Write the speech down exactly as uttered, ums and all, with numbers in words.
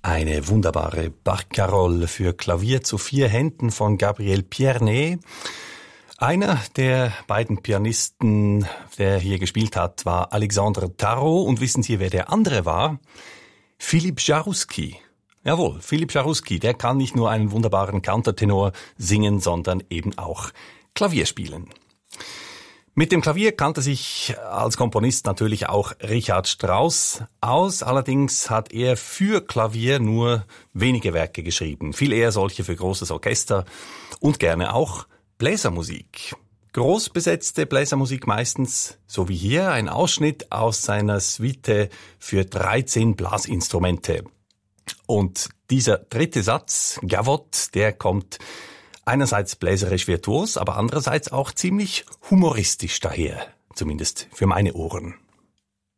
Eine wunderbare Barcarolle für Klavier zu vier Händen von Gabriel Pierné. Einer der beiden Pianisten, der hier gespielt hat, war Alexandre Tarot. Und wissen Sie, wer der andere war? Philippe Jaroussky. Jawohl, Philippe Jaroussky, der kann nicht nur einen wunderbaren Countertenor singen, sondern eben auch Klavier spielen. Mit dem Klavier kannte sich als Komponist natürlich auch Richard Strauss aus. Allerdings hat er für Klavier nur wenige Werke geschrieben. Viel eher solche für großes Orchester und gerne auch Bläsermusik. Groß besetzte Bläsermusik meistens, so wie hier ein Ausschnitt aus seiner Suite für dreizehn Blasinstrumente. Und dieser dritte Satz, Gavotte, der kommt einerseits bläserisch virtuos, aber andererseits auch ziemlich humoristisch daher, zumindest für meine Ohren.